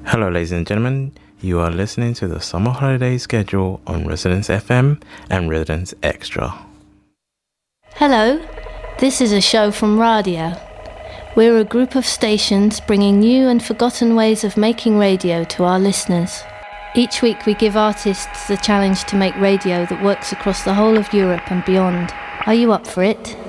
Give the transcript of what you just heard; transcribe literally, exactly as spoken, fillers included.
Hello, ladies and gentlemen. You are listening to the summer holiday schedule on Residence F M and Residence Extra. Hello, this is a show from Radio. We're a group of stations bringing new and forgotten ways of making radio to our listeners. Each week we give artists the challenge to make radio that works across the whole of Europe and beyond. Are you up for it?